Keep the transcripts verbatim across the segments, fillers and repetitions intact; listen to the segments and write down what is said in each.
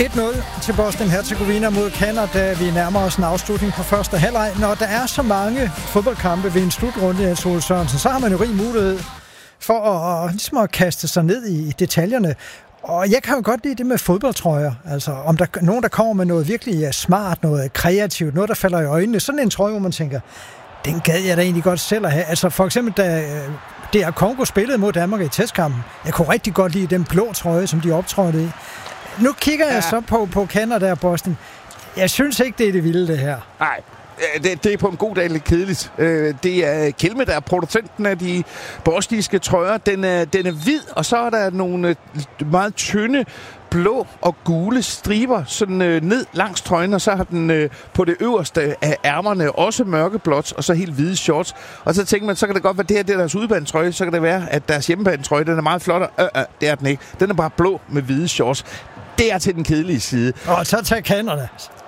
et nul til Bosnien-Hercegovina mod Canada. Vi nærmer os en afslutning på første halvleg. Når der er så mange fodboldkampe ved en slutrunde af Ole Sørensen, så har man jo rig mulighed for at, ligesom at kaste sig ned i detaljerne. Og jeg kan jo godt lide det med fodboldtrøjer. Altså, om der er nogen, der kommer med noget virkelig smart, noget kreativt, noget, der falder i øjnene. Sådan en trøje, hvor man tænker, den gad jeg da egentlig godt selv at have. Altså, for eksempel, da D R Congo spillede mod Danmark i testkampen. Jeg kunne rigtig godt lide den blå trøje, som de optrådte i. Nu kigger jeg ja. så på, på Canada og Bosnien. Jeg synes ikke, det er det vilde, det her. Nej. Det, det er på en god dag lidt kedeligt. Det er Kelme, der er producenten af de bosniske trøjer. Den er, den er hvid, og så er der nogle meget tynde blå og gule striber sådan øh, ned langs trøjen, og så har den øh, på det øverste af ærmerne også mørkeblåt, og så helt hvide shorts. Og så tænker man, så kan det godt være, det her det er deres udebanetrøje, så kan det være, at deres hjemmebanetrøje, den er meget flot, øh, øh, det er den ikke. Den er bare blå med hvide shorts. Det er til den kedelige side. Og så tager Canada.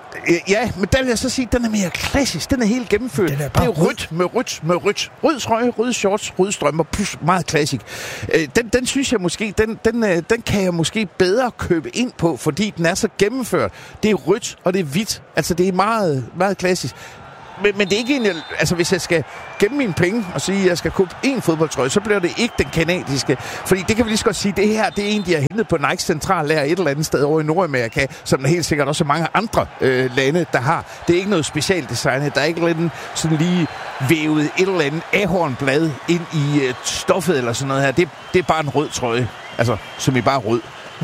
Ja, men der vil jeg så sige, den er mere klassisk. Den er helt gennemført. Det er, det er rødt med rødt med rødt. Rød trøje, røde shorts, røde strømper. Plus meget klassisk. Den, den synes jeg måske, den, den, den kan jeg måske bedre købe ind på, fordi den er så gennemført. Det er rødt, og det er hvidt. Altså, det er meget, meget klassisk. Men, men det er ikke en, altså hvis jeg skal gemme mine penge og sige, at jeg skal købe én fodboldtrøje, så bliver det ikke den kanadiske. Fordi det kan vi lige så godt sige, det her, det er en, de har hentet på Nike centrallager et eller andet sted over i Nordamerika, som der helt sikkert også mange andre øh, lande, der har. Det er ikke noget specialdesignet. Der er ikke lidt sådan lige vævet et eller andet ahornblad ind i øh, stoffet eller sådan noget her. Det, det er bare en rød trøje. Altså, som i bare rød.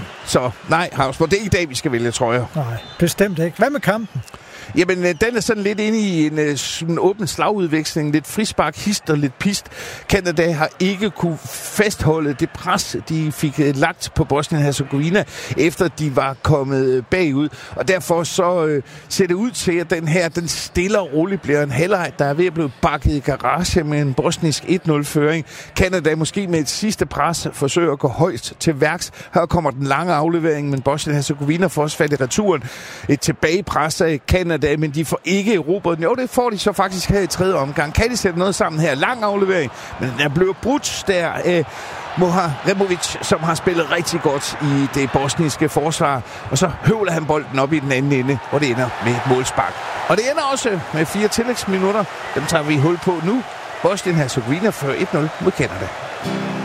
Så nej, Havsborg, det er ikke i dag, vi skal vælge trøjer. Nej, bestemt ikke. Hvad med kampen? Jamen, den er sådan lidt inde i en sådan åben slagudveksling. Lidt frispark, hist og lidt pist. Canada har ikke kunne fastholde det pres, de fik lagt på Bosnien-Hercegovina, efter de var kommet bagud. Og derfor så øh, ser det ud til, at den her, den stille og roligt bliver en halvleg, der er ved at blive bakket i garage med en bosnisk et nul-føring. Canada måske med et sidste pres forsøger at gå højt til værks. Her kommer den lange aflevering, men Bosnien-Hercegovina får også fat i returen. Et tilbagepres af Canada, men de får ikke erobret den. Jo, det får de så faktisk her i tredje omgang. Kan de sætte noget sammen her? Lang aflevering, men den er blevet brudt der. Øh, Moharemovic, som har spillet rigtig godt i det bosniske forsvar, og så høvler han bolden op i den anden ende, hvor det ender med et målspark. Og det ender også med fire tillægsminutter. Dem tager vi hul på nu. Bosnien-Hercegovina fører et nul mod Canada.